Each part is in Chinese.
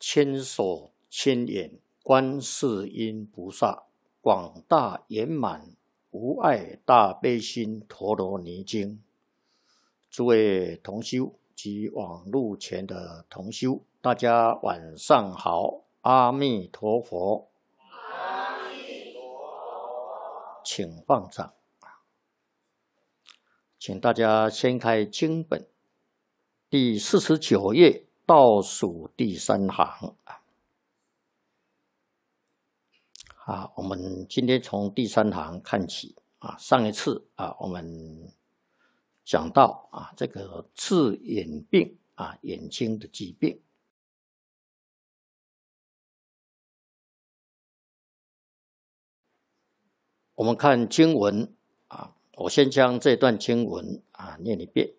千手千眼观世音菩萨，广大圆满无碍大悲心陀罗尼经。诸位同修及网路前的同修，大家晚上好，阿弥陀佛。 阿弥陀佛。 请放掌。请大家掀开经本，第49页倒数第3行。我们今天从第3行看起。上一次我们讲到这个治眼病眼睛的疾病。我们看经文我先将这段经文念一遍。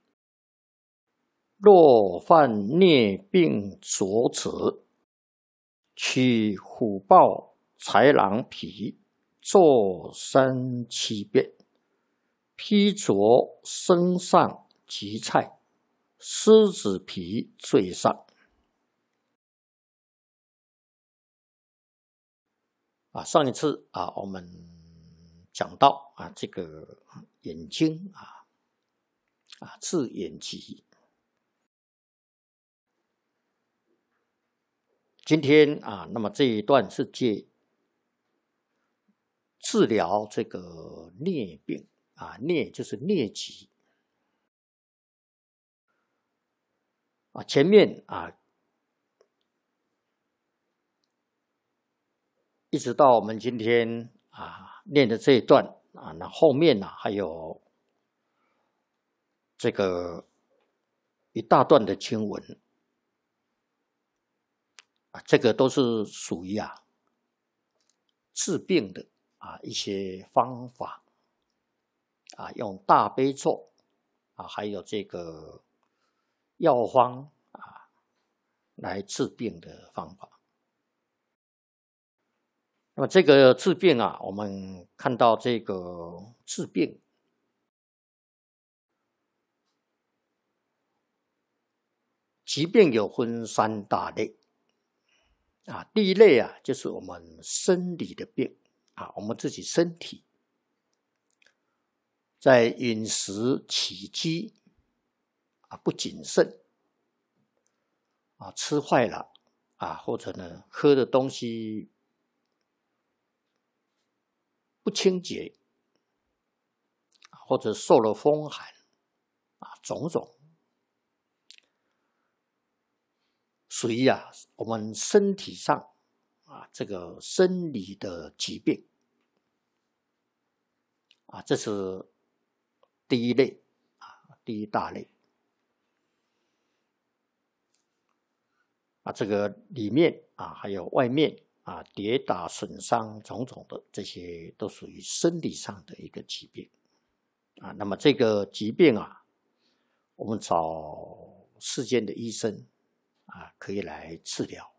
若犯疟病所者，取虎豹豺狼皮，做3、7遍，披着身上及菜，狮子皮坠上。上一次我们讲到这个眼睛治眼疾。今天那么这一段是借治疗这个疟病疟就是疟疾前面一直到我们今天念的这一段那后面还有这个一大段的经文这个都是属于治病的一些方法用大悲咒还有这个药方来治病的方法。那么这个治病我们看到这个治病疾病有分3大类第一类就是我们生理的病我们自己身体在饮食起居不谨慎吃坏了或者呢喝的东西不清洁或者受了风寒种种属于我们身体上这个生理的疾病这是第一类第一大类这个里面还有外面跌打损伤种种的，这些都属于生理上的一个疾病那么这个疾病我们找世间的医生可以来治疗